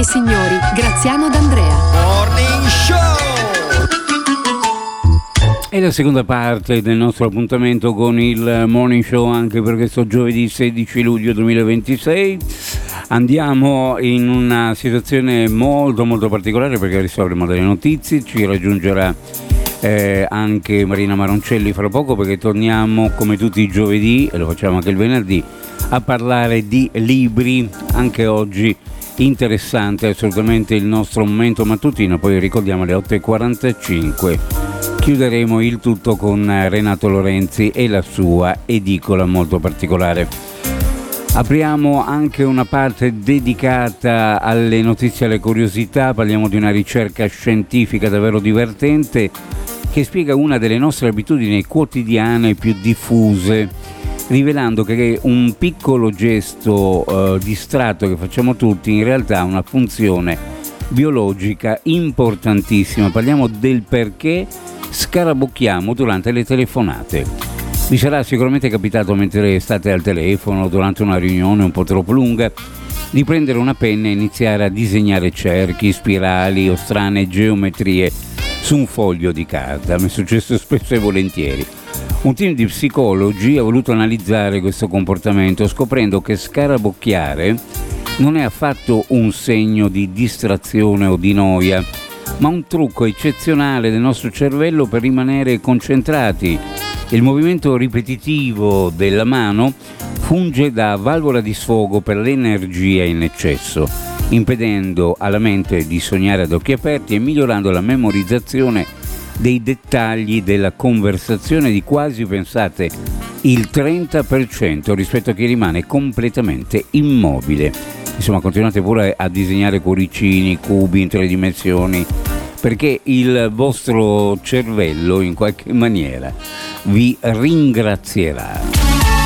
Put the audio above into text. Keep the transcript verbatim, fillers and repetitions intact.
signori, Graziano D'Andrea. Morning Show! È la seconda parte del nostro appuntamento con il Morning Show anche per questo giovedì sedici luglio duemilaventisei. Andiamo in una situazione molto molto particolare perché adesso avremo delle notizie, ci raggiungerà eh, anche Marina Maroncelli fra poco perché torniamo come tutti i giovedì, e lo facciamo anche il venerdì, a parlare di libri. Anche oggi interessante assolutamente il nostro momento mattutino, poi ricordiamo alle otto e quarantacinque chiuderemo il tutto con Renato Lorenzi e la sua edicola molto particolare. Apriamo anche una parte dedicata alle notizie e alle curiosità, parliamo di una ricerca scientifica davvero divertente che spiega una delle nostre abitudini quotidiane più diffuse, rivelando che un piccolo gesto eh, distratto che facciamo tutti in realtà ha una funzione biologica importantissima. Parliamo del perché scarabocchiamo durante le telefonate. Vi sarà sicuramente capitato mentre state al telefono, durante una riunione un po' troppo lunga, di prendere una penna e iniziare a disegnare cerchi, spirali o strane geometrie su un foglio di carta. Mi è successo spesso e volentieri. Un team di psicologi ha voluto analizzare questo comportamento scoprendo che scarabocchiare non è affatto un segno di distrazione o di noia, ma un trucco eccezionale del nostro cervello per rimanere concentrati. Il movimento ripetitivo della mano funge da valvola di sfogo per l'energia in eccesso, impedendo alla mente di sognare ad occhi aperti e migliorando la memorizzazione dei dettagli della conversazione di quasi, pensate, il trenta per cento rispetto a chi rimane completamente immobile. Insomma, continuate pure a disegnare cuoricini, cubi in tre dimensioni, perché il vostro cervello in qualche maniera vi ringrazierà.